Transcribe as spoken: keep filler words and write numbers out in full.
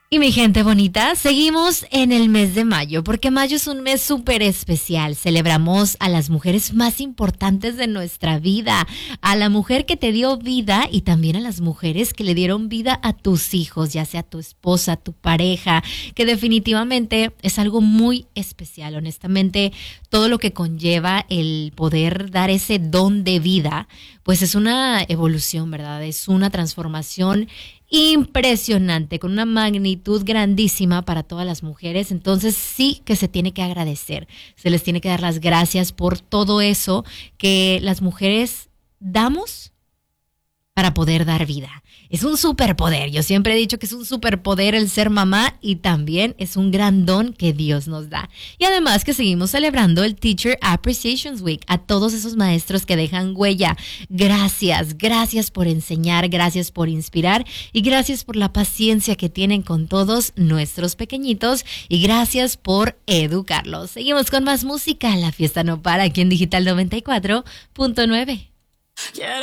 Y mi gente bonita, seguimos en el mes de mayo, porque mayo es un mes súper especial. Celebramos a las mujeres más importantes de nuestra vida, a la mujer que te dio vida y también a las mujeres que le dieron vida a tus hijos, ya sea tu esposa, tu pareja, que definitivamente es algo muy especial. Honestamente, todo lo que conlleva el poder dar ese don de vida, pues es una evolución, ¿verdad? Es una transformación impresionante, con una magnitud grandísima para todas las mujeres. Entonces sí que se tiene que agradecer, se les tiene que dar las gracias por todo eso que las mujeres damos para poder dar vida. Es un superpoder, yo siempre he dicho que es un superpoder el ser mamá y también es un gran don que Dios nos da. Y además que seguimos celebrando el Teacher Appreciation Week, a todos esos maestros que dejan huella. Gracias, gracias por enseñar, gracias por inspirar y gracias por la paciencia que tienen con todos nuestros pequeñitos y gracias por educarlos. Seguimos con más música, la fiesta no para aquí en Digital noventa y cuatro punto nueve.